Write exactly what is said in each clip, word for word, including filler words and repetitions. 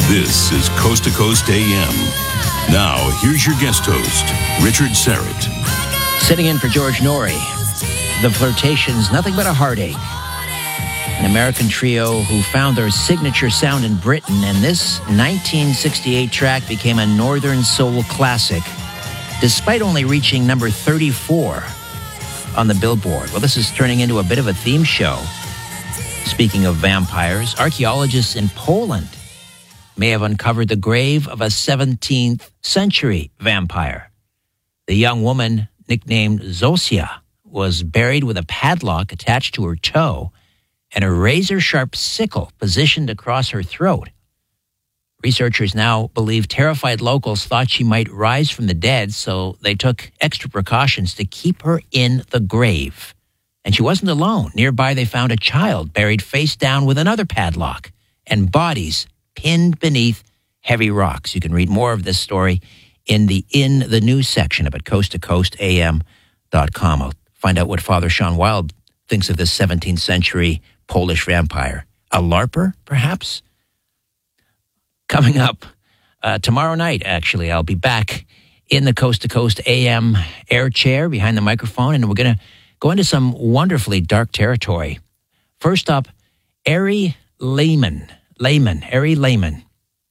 This is Coast to Coast A M. Now, here's your guest host, Richard Syrett. Sitting in for George Norrie, The Flirtations, Nothing But a Heartache. An American trio who found their signature sound in Britain, and this nineteen sixty-eight track became a Northern Soul classic, despite only reaching number thirty-four on the Billboard. Well, this is turning into a bit of a theme show. Speaking of vampires, archaeologists in Poland may have uncovered the grave of a seventeenth century vampire. The young woman, nicknamed Zosia, was buried with a padlock attached to her toe and a razor-sharp sickle positioned across her throat. Researchers now believe terrified locals thought she might rise from the dead, so they took extra precautions to keep her in the grave. And she wasn't alone. Nearby, they found a child buried face down with another padlock and bodies pinned beneath heavy rocks. You can read more of this story in the In the News section up at coast to coast a m dot com. I'll find out what Father Sean Wild thinks of this seventeenth century Polish vampire. A LARPer, perhaps? Coming up uh, tomorrow night, actually, I'll be back in the Coast to Coast A M air chair behind the microphone, and we're going to go into some wonderfully dark territory. First up, Ari Lehman. Lehman, Ari Lehman.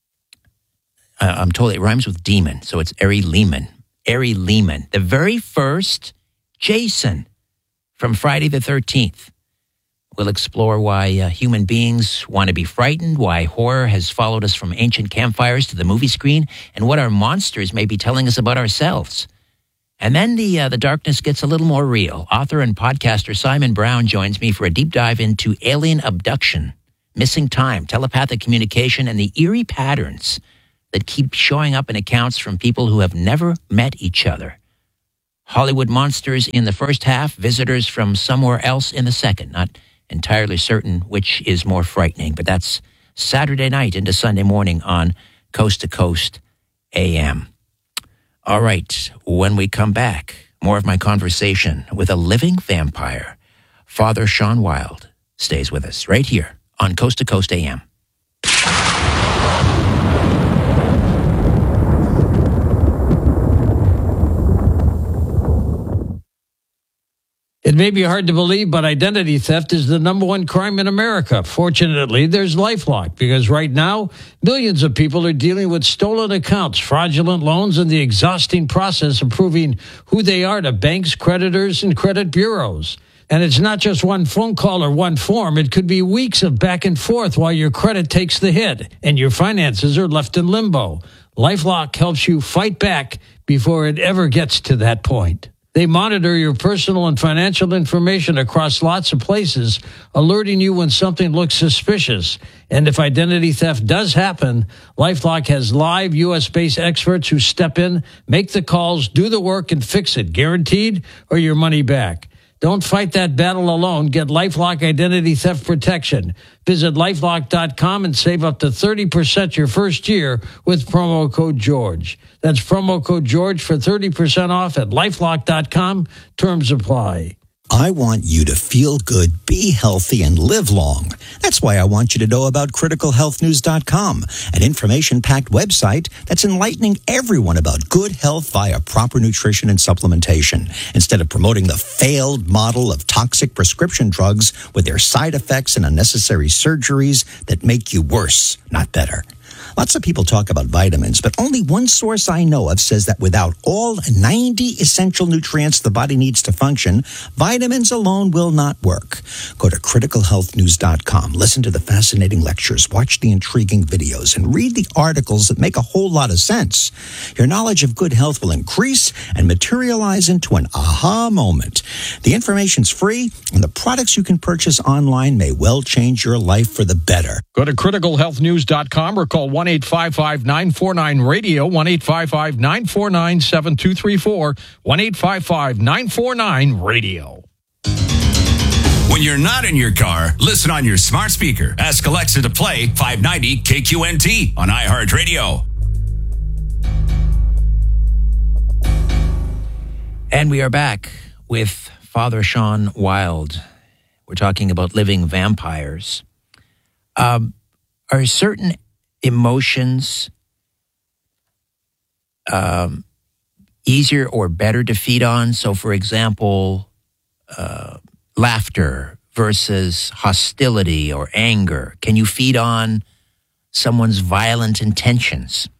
Uh, I'm told it rhymes with demon, so it's Ari Lehman. Ari Lehman, the very first Jason from Friday the thirteenth. We'll explore why uh, human beings want to be frightened, why horror has followed us from ancient campfires to the movie screen, and what our monsters may be telling us about ourselves. And then the uh, the darkness gets a little more real. Author and podcaster Simon Brown joins me for a deep dive into alien abduction, missing time, telepathic communication, and the eerie patterns that keep showing up in accounts from people who have never met each other. Hollywood monsters in the first half, visitors from somewhere else in the second. Not entirely certain which is more frightening, but that's Saturday night into Sunday morning on Coast to Coast A M. All right, when we come back, more of my conversation with a living vampire. Father Sean Wild stays with us right here on Coast to Coast A M. It may be hard to believe, but identity theft is the number one crime in America. Fortunately, there's LifeLock, because right now, millions of people are dealing with stolen accounts, fraudulent loans, and the exhausting process of proving who they are to banks, creditors, and credit bureaus. And it's not just one phone call or one form. It could be weeks of back and forth while your credit takes the hit and your finances are left in limbo. LifeLock helps you fight back before it ever gets to that point. They monitor your personal and financial information across lots of places, alerting you when something looks suspicious. And if identity theft does happen, LifeLock has live U S-based experts who step in, make the calls, do the work, and fix it, guaranteed, or your money back. Don't fight that battle alone. Get LifeLock Identity Theft Protection. Visit lifelock dot com and save up to thirty percent your first year with promo code George. That's promo code George for thirty percent off at lifelock dot com. Terms apply. I want you to feel good, be healthy, and live long. That's why I want you to know about critical health news dot com, an information-packed website that's enlightening everyone about good health via proper nutrition and supplementation, instead of promoting the failed model of toxic prescription drugs with their side effects and unnecessary surgeries that make you worse, not better. Lots of people talk about vitamins, but only one source I know of says that without all ninety essential nutrients the body needs to function, vitamins alone will not work. Go to critical health news dot com, listen to the fascinating lectures, watch the intriguing videos, and read the articles that make a whole lot of sense. Your knowledge of good health will increase and materialize into an aha moment. The information's free, and the products you can purchase online may well change your life for the better. Go to critical health news dot com or call one eight five five nine four nine radio, one eight five five nine four nine seven two three four, one eight five five nine four nine radio. When you're not in your car, listen on your smart speaker. Ask Alexa to play five ninety K Q N T on iHeartRadio. And we are back with Father Sean Wild. We're talking about living vampires. Um, are certain emotions um, easier or better to feed on? So, for example, uh, laughter versus hostility or anger. Can you feed on someone's violent intentions?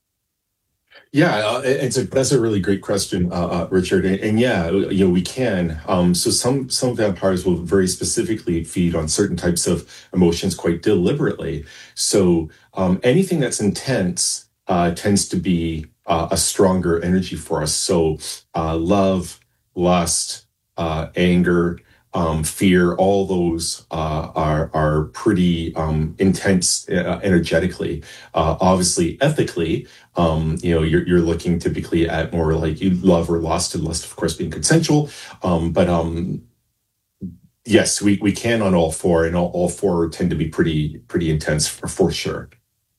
Yeah, uh, it's a that's a really great question, uh, uh, Richard. And, and yeah, you know, we can. Um, so some some vampires will very specifically feed on certain types of emotions quite deliberately. So um, anything that's intense uh, tends to be uh, a stronger energy for us. So uh, love, lust, uh, anger, um, fear, all those uh, are are pretty um, intense uh, energetically. Uh, obviously, ethically. Um, you know, you're, you're looking typically at more like you love or lust, and lust, of course, being consensual. Um, but um, yes, we, we can on all four, and all, all four tend to be pretty pretty intense for, for sure.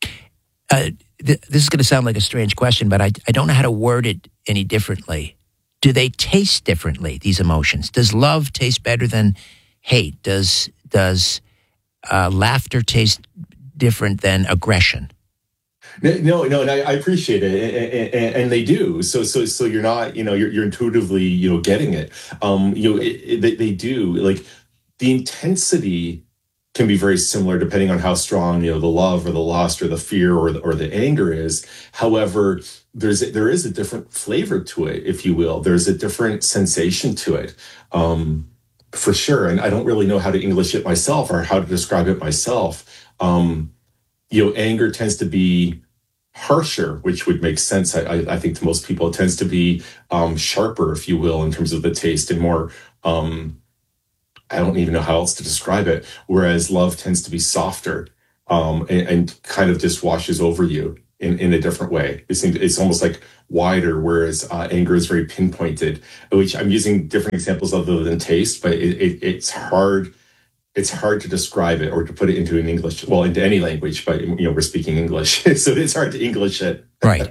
Uh, th- this is going to sound like a strange question, but I, I don't know how to word it any differently. Do they taste differently, these emotions? Does love taste better than hate? Does does uh, laughter taste different than aggression? No, no, and I, I appreciate it, and, and, and they do. So, so, so you're not, you know, you're, you're intuitively, you know, getting it. Um, you know, it, it, they, they do. Like the intensity can be very similar depending on how strong, you know, the love or the lust or the fear or the, or the anger is. However, there's there is a different flavor to it, if you will. There's a different sensation to it, um, for sure. And I don't really know how to English it myself or how to describe it myself. Um, you know, anger tends to be harsher, which would make sense. I, I think to most people, it tends to be um, sharper, if you will, in terms of the taste, and more, um, I don't even know how else to describe it. Whereas love tends to be softer um, and, and kind of just washes over you in, in a different way. It seems, it's almost like wider, whereas uh, anger is very pinpointed, which I'm using different examples other than taste, but it, it, it's hard. It's hard to describe it or to put it into an English, well, into any language, but, you know, we're speaking English, so it's hard to English it. Right.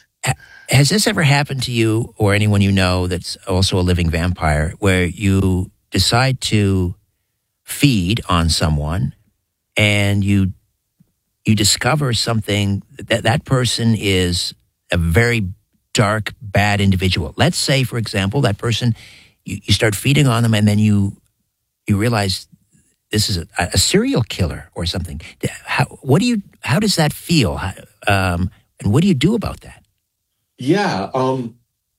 Has this ever happened to you or anyone you know that's also a living vampire, where you decide to feed on someone and you you discover something that that person is a very dark, bad individual? Let's say, for example, that person, you, you start feeding on them and then you you realize this is a, a serial killer or something. How, what do you? How does that feel? How, um, and what do you do about that? Yeah, um,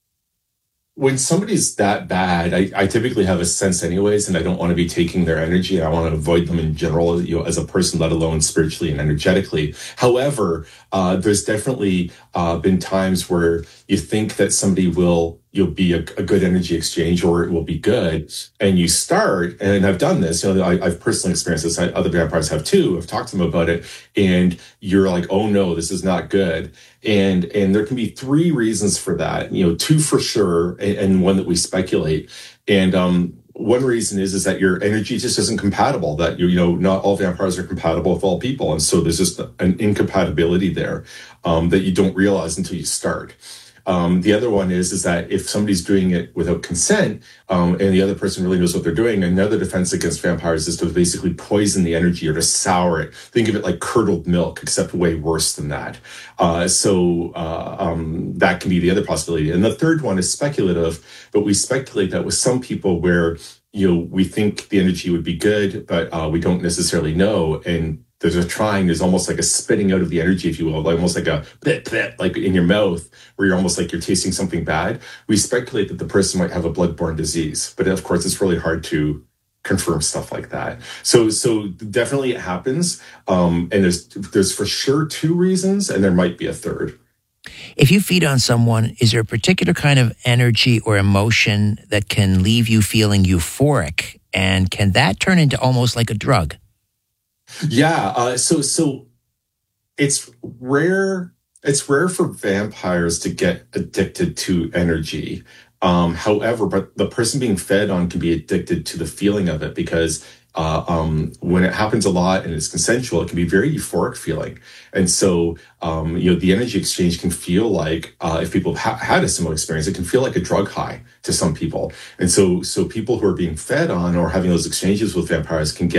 when somebody's that bad, I, I typically have a sense, anyways, and I don't want to be taking their energy. I want to avoid them in general, you know, as a person, let alone spiritually and energetically. However, uh, there's definitely uh, been times where you think that somebody will. You'll be a, a good energy exchange, or it will be good. And you start, and I've done this, you know, I, I've personally experienced this. I, other vampires have too. I've talked to them about it. And you're like, oh no, this is not good. And, and there can be three reasons for that, you know, two for sure, and, and one that we speculate. And, um, one reason is, is that your energy just isn't compatible, that you, you know, not all vampires are compatible with all people. And so there's just an incompatibility there, um, that you don't realize until you start. Um, the other one is, is that if somebody's doing it without consent, um, and the other person really knows what they're doing, another defense against vampires is to basically poison the energy or to sour it. Think of it like curdled milk, except way worse than that. Uh, so, uh, um, that can be the other possibility. And the third one is speculative, but we speculate that with some people where, you know, we think the energy would be good, but, uh, we don't necessarily know. And there's a trying, there's almost like a spitting out of the energy, if you will, like almost like a bit, bit, like in your mouth, where you're almost like you're tasting something bad. We speculate that the person might have a bloodborne disease, but of course, it's really hard to confirm stuff like that. So, so definitely it happens. Um, and there's, there's for sure two reasons, and there might be a third. If you feed on someone, is there a particular kind of energy or emotion that can leave you feeling euphoric? And can that turn into almost like a drug? Yeah, uh, so so it's rare. It's rare for vampires to get addicted to energy. Um, however, but the person being fed on can be addicted to the feeling of it, because uh, um, when it happens a lot and it's consensual, it can be a very euphoric feeling. And so, um, you know, the energy exchange can feel like, uh, if people have ha- had a similar experience, it can feel like a drug high to some people. And so, so people who are being fed on or having those exchanges with vampires can get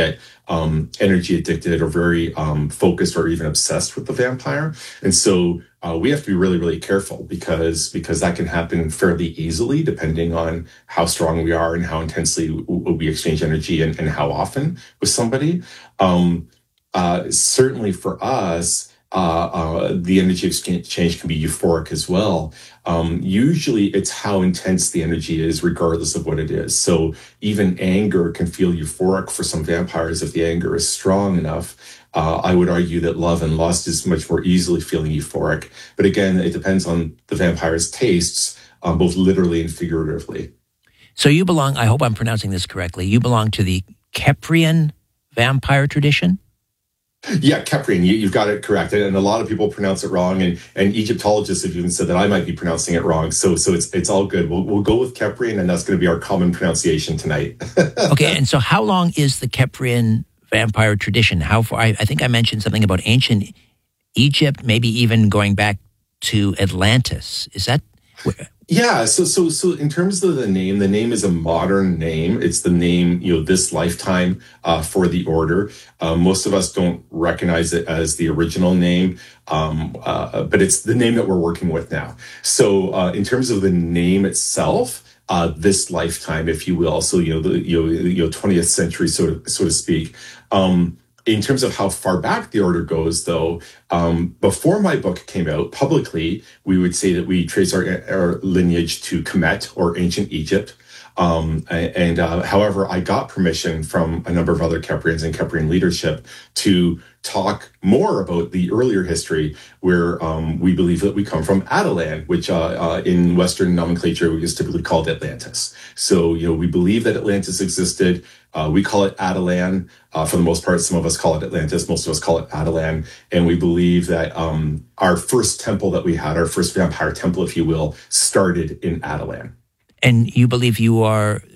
um, energy addicted or very um, focused or even obsessed with the vampire. And so uh, we have to be really, really careful because because that can happen fairly easily depending on how strong we are and how intensely we exchange energy and, and how often with somebody. Um, uh, certainly for us, Uh, uh, the energy exchange can be euphoric as well. Um, usually it's how intense the energy is, regardless of what it is. So even anger can feel euphoric for some vampires if the anger is strong enough. Uh, I would argue that love and lust is much more easily feeling euphoric. But again, it depends on the vampire's tastes, um, both literally and figuratively. So you belong, I hope I'm pronouncing this correctly, you belong to the Keprian vampire tradition? Yeah, Keprian, you, you've got it correct. And a lot of people pronounce it wrong. And, and Egyptologists have even said that I might be pronouncing it wrong. So so it's it's all good. We'll, we'll go with Keprian, and that's going to be our common pronunciation tonight. Okay, and so how long is the Keprian vampire tradition? How far? I, I think I mentioned something about ancient Egypt, maybe even going back to Atlantis. Is that... Yeah, so so so in terms of the name, the name is a modern name. It's the name, you know, this lifetime uh, for the order. Uh, most of us don't recognize it as the original name, um, uh, but it's the name that we're working with now. So uh, in terms of the name itself, uh, this lifetime, if you will, so you know, the you know, you know twentieth century, so to, so to speak. Um, In terms of how far back the order goes, though, um, before my book came out publicly, we would say that we trace our, our lineage to Kemet or ancient Egypt. Um, and uh, however, I got permission from a number of other Keprians and Keprian leadership to talk more about the earlier history, where um, we believe that we come from Atalan, which uh, uh, in Western nomenclature is typically called Atlantis. So, you know, we believe that Atlantis existed. Uh, we call it Atalan. Uh, for the most part, some of us call it Atlantis. Most of us call it Atalan. And we believe that um, our first temple that we had, our first vampire temple, if you will, started in Atalan. And you believe you are